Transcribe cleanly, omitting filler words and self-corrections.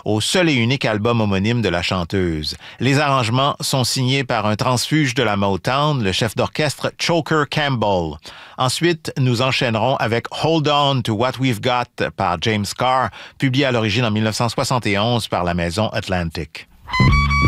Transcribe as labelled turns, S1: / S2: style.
S1: au seul et unique album homonyme de la chanteuse. Les arrangements sont signés par un transfuge de la Motown, le chef d'orchestre Choker Campbell. Ensuite, nous enchaînerons avec Hold On to What We've Got par James Carr, publié à l'origine en 1971 par la maison Atlantic.